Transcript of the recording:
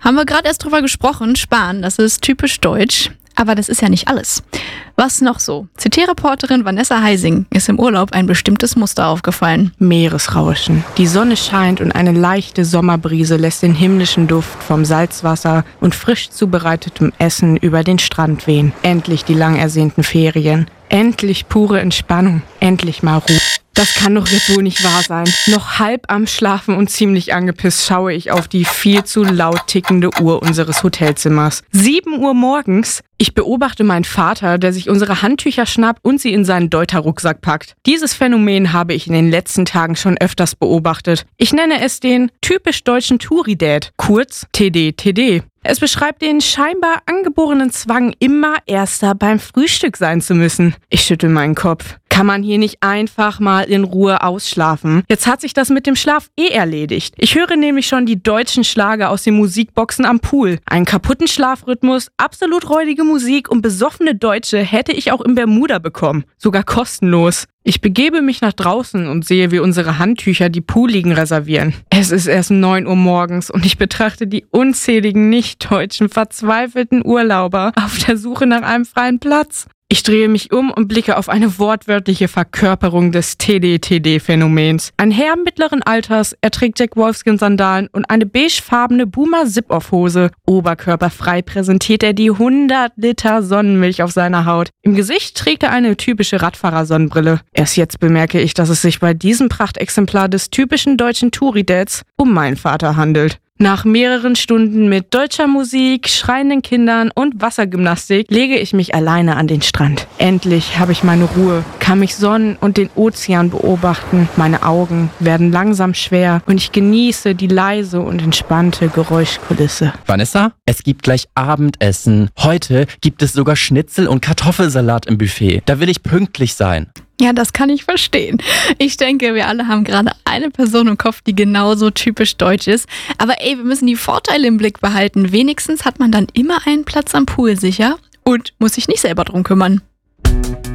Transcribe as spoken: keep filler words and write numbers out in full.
Haben wir gerade erst drüber gesprochen, Sparen, das ist typisch deutsch. Aber das ist ja nicht alles. Was noch so? C T-Reporterin Vanessa Heising ist im Urlaub ein bestimmtes Muster aufgefallen. Meeresrauschen. Die Sonne scheint und eine leichte Sommerbrise lässt den himmlischen Duft vom Salzwasser und frisch zubereitetem Essen über den Strand wehen. Endlich die lang ersehnten Ferien. Endlich pure Entspannung. Endlich mal Ruhe. Das kann doch jetzt wohl nicht wahr sein. Noch halb am Schlafen und ziemlich angepisst schaue ich auf die viel zu laut tickende Uhr unseres Hotelzimmers. sieben Uhr morgens. Ich beobachte meinen Vater, der sich unsere Handtücher schnappt und sie in seinen Deuter-Rucksack packt. Dieses Phänomen habe ich in den letzten Tagen schon öfters beobachtet. Ich nenne es den typisch deutschen Touri-Dad, kurz T D T D. Es beschreibt den scheinbar angeborenen Zwang, immer Erster beim Frühstück sein zu müssen. Ich schüttel meinen Kopf. Kann man hier nicht einfach mal in Ruhe ausschlafen? Jetzt hat sich das mit dem Schlaf eh erledigt. Ich höre nämlich schon die deutschen Schlager aus den Musikboxen am Pool. Einen kaputten Schlafrhythmus, absolut räudige Musik und besoffene Deutsche hätte ich auch im Bermuda bekommen. Sogar kostenlos. Ich begebe mich nach draußen und sehe, wie unsere Handtücher die Poolliegen reservieren. Es ist erst neun Uhr morgens und ich betrachte die unzähligen nicht-deutschen verzweifelten Urlauber auf der Suche nach einem freien Platz. Ich drehe mich um und blicke auf eine wortwörtliche Verkörperung des T D T D-Phänomens. Ein Herr mittleren Alters, er trägt Jack Wolfskin-Sandalen und eine beigefarbene Boomer-Zip-Off-Hose. Oberkörperfrei präsentiert er die hundert Liter Sonnenmilch auf seiner Haut. Im Gesicht trägt er eine typische Radfahrer-Sonnenbrille. Erst jetzt bemerke ich, dass es sich bei diesem Prachtexemplar des typischen deutschen Touri-Dads um meinen Vater handelt. Nach mehreren Stunden mit deutscher Musik, schreienden Kindern und Wassergymnastik lege ich mich alleine an den Strand. Endlich habe ich meine Ruhe, kann mich sonnen und den Ozean beobachten. Meine Augen werden langsam schwer und ich genieße die leise und entspannte Geräuschkulisse. Vanessa, es gibt gleich Abendessen. Heute gibt es sogar Schnitzel und Kartoffelsalat im Buffet. Da will ich pünktlich sein. Ja, das kann ich verstehen. Ich denke, wir alle haben gerade eine Person im Kopf, die genauso typisch deutsch ist. Aber ey, wir müssen die Vorteile im Blick behalten. Wenigstens hat man dann immer einen Platz am Pool sicher und muss sich nicht selber drum kümmern.